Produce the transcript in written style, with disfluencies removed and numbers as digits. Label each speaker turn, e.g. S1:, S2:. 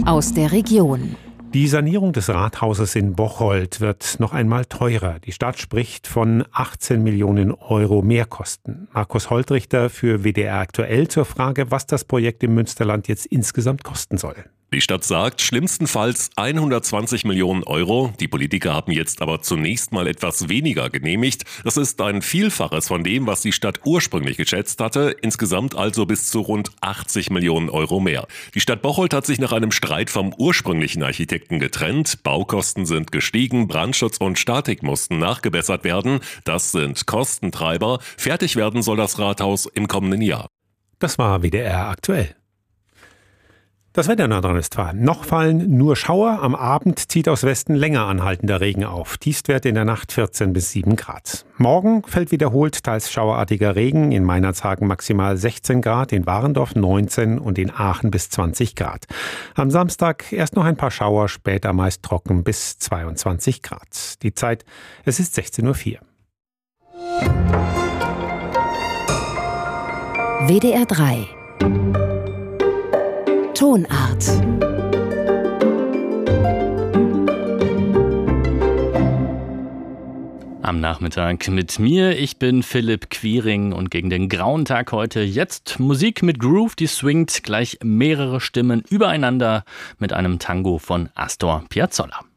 S1: aus der Region.
S2: Die Sanierung des Rathauses in Bocholt wird noch einmal teurer. Die Stadt spricht von 18 Millionen Euro Mehrkosten. Markus Holtrichter für WDR aktuell zur Frage, was das Projekt im Münsterland jetzt insgesamt kosten soll.
S3: Die Stadt sagt, schlimmstenfalls 120 Millionen Euro. Die Politiker haben jetzt aber zunächst mal etwas weniger genehmigt. Das ist ein Vielfaches von dem, was die Stadt ursprünglich geschätzt hatte. Insgesamt also bis zu rund 80 Millionen Euro mehr. Die Stadt Bocholt hat sich nach einem Streit vom ursprünglichen Architekten getrennt. Baukosten sind gestiegen, Brandschutz und Statik mussten nachgebessert werden. Das sind Kostentreiber. Fertig werden soll das Rathaus im kommenden Jahr.
S2: Das war WDR aktuell. Das Wetter in Nordrhein-Westfalen. Noch fallen nur Schauer. Am Abend zieht aus Westen länger anhaltender Regen auf. Tiefstwerte in der Nacht 14 bis 7 Grad. Morgen fällt wiederholt teils schauerartiger Regen. In Meinerzhagen maximal 16 Grad, in Warendorf 19 und in Aachen bis 20 Grad. Am Samstag erst noch ein paar Schauer, später meist trocken bis 22 Grad. Die Zeit, es ist 16:04 Uhr.
S1: WDR 3 Tonart.
S4: Am Nachmittag mit mir, ich bin Philipp Quiring und gegen den grauen Tag heute jetzt Musik mit Groove, die swingt, gleich mehrere Stimmen übereinander mit einem Tango von Astor Piazzolla.